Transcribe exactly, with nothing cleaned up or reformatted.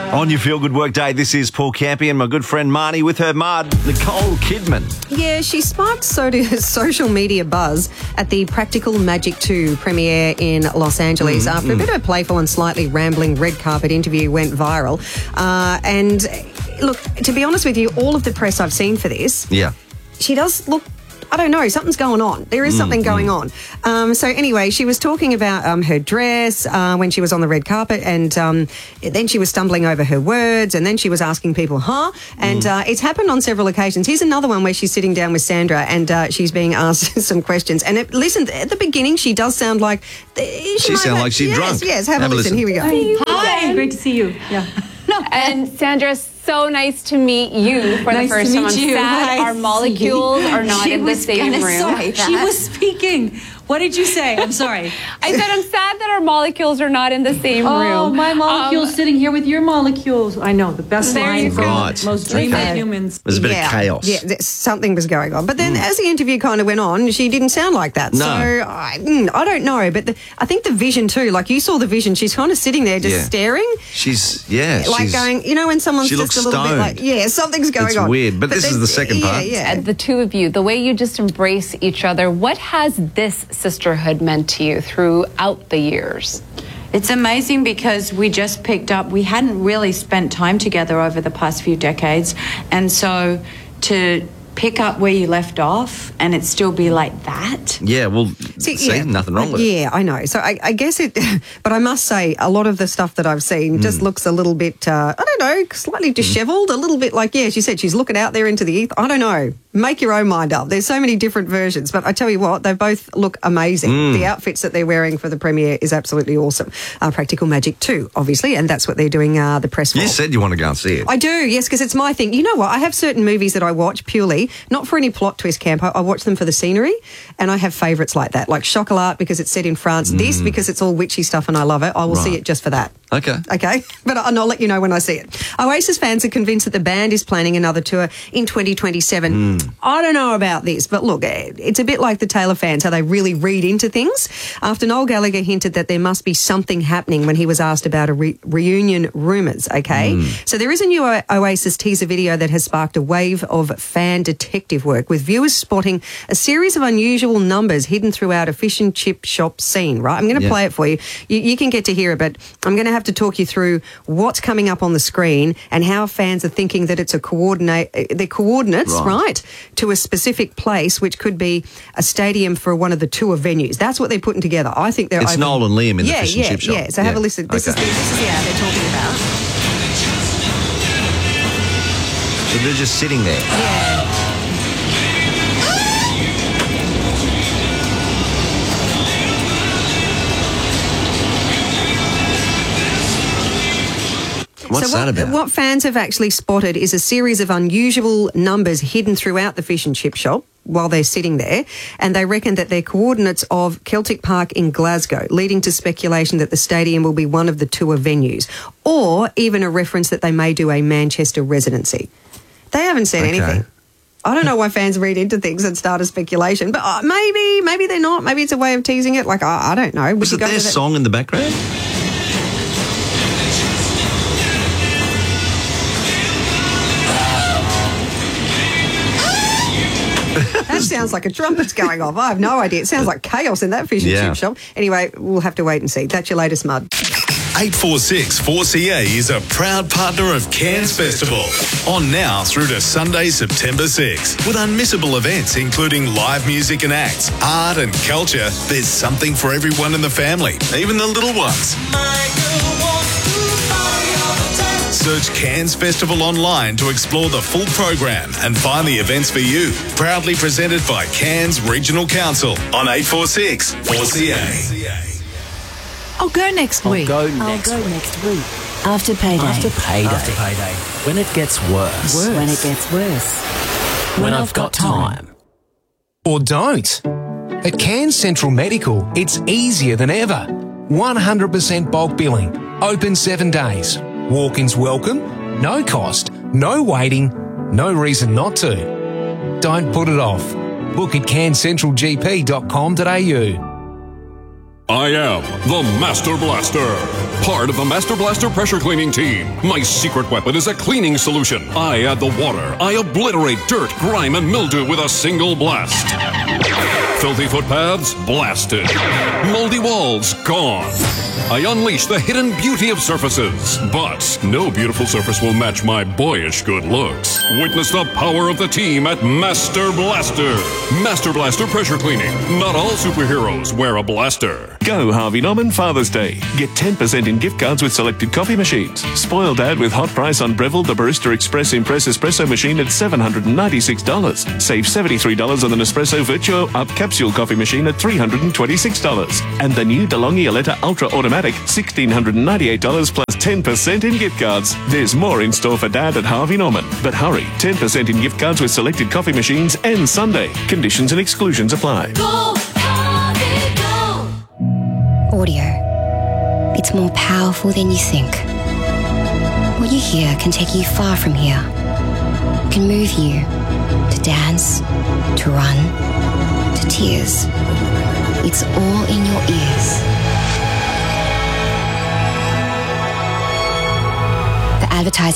On your Feel Good Work Day, this is Paul Campy and my good friend Marnie with her mud, Nicole Kidman. Yeah, she sparked so social media buzz at the Practical Magic two premiere in Los Angeles mm, after mm. a bit of a playful and slightly rambling red carpet interview went viral. Uh, and look, to be honest with you, all of the press I've seen for this, yeah, she does look... I don't know, something's going on. There is something mm, going mm. on. Um, so anyway, she was talking about um, her dress uh, when she was on the red carpet, and um, then she was stumbling over her words, and then she was asking people, huh? And mm. uh, it's happened on several occasions. Here's another one where she's sitting down with Sandra, and uh, she's being asked some questions. And it, listen, at the beginning, she does sound like... She, she sounds like she's yes, drunk. Yes, have, have a listen. listen. Here we go. Hi, Hi. Great to see you. Yeah. And Sandra, so nice to meet you for nice the first to time. I'm you. sad Hi. our molecules are not she in the same room. Sorry, she was speaking. What did you say? I'm sorry. I said I'm sad that our molecules are not in the same oh, room. Oh, my molecule's um, sitting here with your molecules. I know, the best line for right. most dreamy okay. humans. There's a bit yeah. of chaos. Yeah, something was going on. But then mm. as the interview kind of went on, she didn't sound like that. No. So I, I don't know. But the, I think the vision too, like you saw the vision, she's kind of sitting there just yeah. staring. She's, yeah. Like she's, going, you know, when someone's she just looks a little stoned. bit like, yeah, something's going it's on. It's weird. But, but this then, is the second part. Yeah, yeah. The two of you, the way you just embrace each other, what has this sisterhood meant to you throughout the years? It's amazing because we just picked up, we hadn't really spent time together over the past few decades, and so to pick up where you left off and it still be like that. Yeah, well, see, see yeah, nothing wrong with yeah, it. Yeah, I know. So I, I guess it, but I must say a lot of the stuff that I've seen mm. just looks a little bit, uh, I don't know, slightly dishevelled, mm. a little bit like, yeah, she said she's looking out there into the ether. I don't know. Make your own mind up. There's so many different versions, but I tell you what, they both look amazing. Mm. The outfits that they're wearing for the premiere is absolutely awesome. Uh, Practical Magic two, obviously, and that's what they're doing uh, the press for. You said you want to go and see it. I do, yes, because it's my thing. You know what? I have certain movies that I watch purely, not for any plot twist, Camp. I, I watch them for the scenery, and I have favourites like that, like Chocolat because it's set in France, mm. this because it's all witchy stuff and I love it. I will right. see it just for that. Okay. Okay, but and I'll let you know when I see it. Oasis fans are convinced that the band is planning another tour in twenty twenty-seven. Mm. I don't know about this, but look, it's a bit like the Taylor fans, how they really read into things. After Noel Gallagher hinted that there must be something happening when he was asked about a re- reunion rumours, okay? Mm. So there is a new o- Oasis teaser video that has sparked a wave of fan detective work, with viewers spotting a series of unusual numbers hidden throughout a fish and chip shop scene, right? I'm going to yeah. play it for you. you. You can get to hear it, but I'm going to have to talk you through what's coming up on the screen and how fans are thinking that it's a coordinate, the coordinates, right. right, to a specific place, which could be a stadium for one of the tour venues. That's what they're putting together. I think they're... It's open. Noel and Liam in yeah, the fish yeah, and chip shop. Yeah, so have yeah. a listen. This, okay. is the, this is the ad they're talking about. So they're just sitting there. Yeah. What's so what, that about? What fans have actually spotted is a series of unusual numbers hidden throughout the fish and chip shop while they're sitting there, and they reckon that they're coordinates of Celtic Park in Glasgow, leading to speculation that the stadium will be one of the tour venues, or even a reference that they may do a Manchester residency. They haven't said okay. anything. I don't know why fans read into things and start a speculation, but uh, maybe, maybe they're not. Maybe it's a way of teasing it. Like, I, I don't know. Would Was you it go their to that? song in the background? That sounds like a trumpet's going off. I have no idea. It sounds like chaos in that fish and yeah. chip shop. Anyway, we'll have to wait and see. That's your latest mud. eight forty-six four C A is a proud partner of Cairns Festival. On now through to Sunday, September sixth. With unmissable events including live music and acts, art and culture, there's something for everyone in the family, even the little ones. Search Cairns Festival online to explore the full program and find the events for you. Proudly presented by Cairns Regional Council on eight forty-six four C A. I'll go next I'll week. Go next I'll go week. next week. After payday. After payday. After payday. When it gets worse. worse. When it gets worse. When, when I've, I've got, got time. time. Or don't. At Cairns Central Medical, it's easier than ever. one hundred percent bulk billing. Open seven days. Walk-ins welcome. No cost. No waiting. No reason not to. Don't put it off. Book at cairns central g p dot com dot a u. I am the Master Blaster. part of the Master Blaster pressure cleaning team. My secret weapon is a cleaning solution. I add the water. I obliterate dirt, grime, and mildew with a single blast. Filthy footpaths? Blasted. Moldy walls? Gone. I unleash the hidden beauty of surfaces. But no beautiful surface will match my boyish good looks. Witness the power of the team at Master Blaster. Master Blaster pressure cleaning. Not all superheroes wear a blaster. Go Harvey Norman Father's Day. Get ten percent in gift cards with selected coffee machines. Spoil Dad with hot price on Breville the Barista Express Impress Espresso machine at seven hundred ninety-six dollars. Save seventy-three dollars on the Nespresso Virtuo Up Capsule coffee machine at three hundred twenty-six dollars. And the new DeLonghi Aletta Ultra Automatic, one thousand six hundred ninety-eight dollars plus ten percent in gift cards. There's more in store for Dad at Harvey Norman. But hurry, ten percent in gift cards with selected coffee machines and Sunday. Conditions and exclusions apply. Go, Harvey, go. Audio. It's more powerful than you think. What you hear can take you far from here. Can move you to dance, to run, to tears. It's all in your ears. The advertising